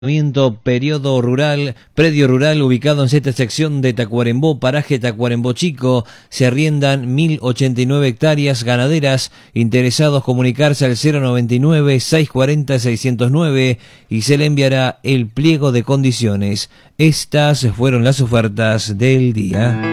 Periodo rural, predio rural ubicado en esta sección de Tacuarembó, paraje Tacuarembó Chico. Se arriendan 1089 hectáreas ganaderas. Interesados comunicarse al 099-640-609 y se le enviará el pliego de condiciones. Estas fueron las ofertas del día.